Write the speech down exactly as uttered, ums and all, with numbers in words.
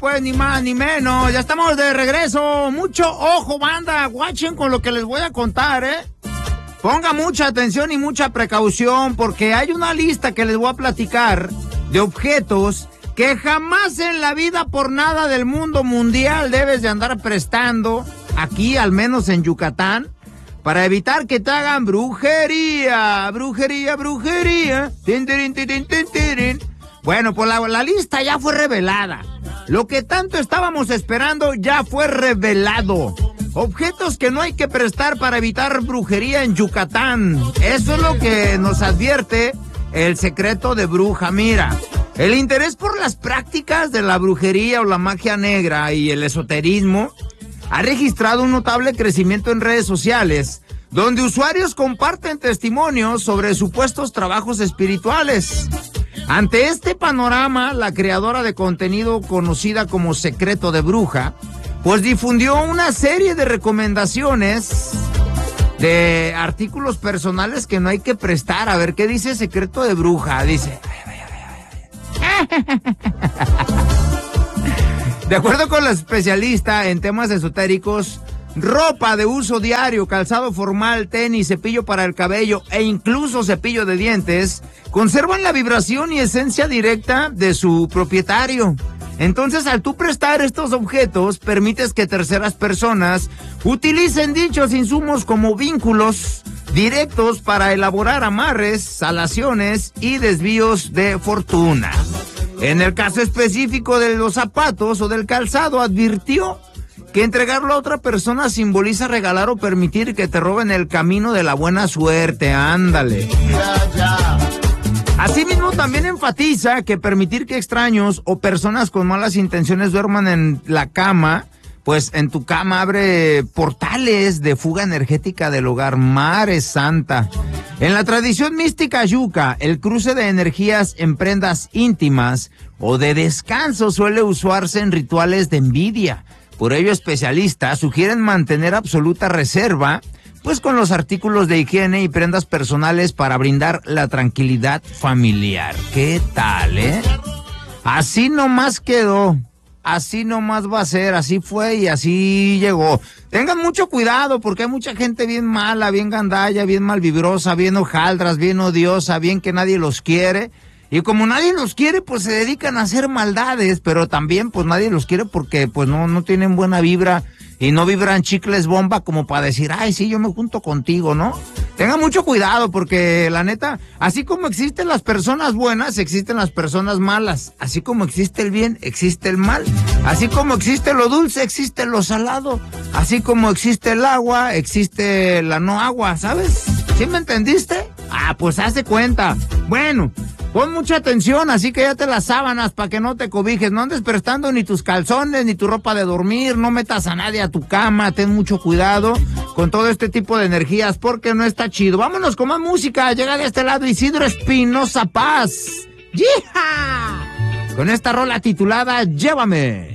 pues, ni más ni menos. Ya estamos de regreso. Mucho ojo, banda. Guachen con lo que les voy a contar, ¿eh? Ponga mucha atención y mucha precaución porque hay una lista que les voy a platicar de objetos que jamás en la vida por nada del mundo mundial debes de andar prestando, aquí al menos en Yucatán, para evitar que te hagan brujería, brujería, brujería. Tin, tin, tin, tin, tin, tin. Bueno, pues la, la lista ya fue revelada. Lo que tanto estábamos esperando ya fue revelado. Objetos que no hay que prestar para evitar brujería en Yucatán. Eso es lo que nos advierte el secreto de bruja. Mira, el interés por las prácticas de la brujería o la magia negra y el esoterismo ha registrado un notable crecimiento en redes sociales, donde usuarios comparten testimonios sobre supuestos trabajos espirituales. Ante este panorama, la creadora de contenido conocida como Secreto de Bruja, pues difundió una serie de recomendaciones de artículos personales que no hay que prestar. A ver, ¿qué dice Secreto de Bruja? Dice... De acuerdo con la especialista en temas esotéricos, ropa de uso diario, calzado formal, tenis, cepillo para el cabello e incluso cepillo de dientes conservan la vibración y esencia directa de su propietario. Entonces, al tú prestar estos objetos, permites que terceras personas utilicen dichos insumos como vínculos directos para elaborar amarres, salaciones y desvíos de fortuna. En el caso específico de los zapatos o del calzado, advirtió que entregarlo a otra persona simboliza regalar o permitir que te roben el camino de la buena suerte. Ándale. Asimismo, también enfatiza que permitir que extraños o personas con malas intenciones duerman en la cama, pues en tu cama abre portales de fuga energética del hogar. Madre santa. En la tradición mística yuca, el cruce de energías en prendas íntimas o de descanso suele usarse en rituales de envidia. Por ello, especialistas sugieren mantener absoluta reserva, pues con los artículos de higiene y prendas personales para brindar la tranquilidad familiar. ¿Qué tal, eh? Así nomás quedó. Así nomás va a ser, así fue y así llegó. Tengan mucho cuidado porque hay mucha gente bien mala, bien gandalla, bien malvibrosa, bien hojaldras, bien odiosa, bien que nadie los quiere. Y como nadie los quiere, pues se dedican a hacer maldades, pero también pues nadie los quiere porque pues no, no tienen buena vibra y no vibran chicles bomba como para decir, ay, sí, yo me junto contigo, ¿no? Tengan mucho cuidado porque la neta, así como existen las personas buenas, existen las personas malas. Así como existe el bien, existe el mal. Así como existe lo dulce, existe lo salado. Así como existe el agua, existe la no agua, ¿sabes? ¿Sí me entendiste? Ah, pues haz de cuenta. Bueno, pon mucha atención, así que ya te las sábanas para que no te cobijes. No andes prestando ni tus calzones, ni tu ropa de dormir. No metas a nadie a tu cama. Ten mucho cuidado con todo este tipo de energías porque no está chido. Vámonos con más música. Llega de este lado Isidro Espinosa Paz. ¡Yija! Con esta rola titulada Llévame.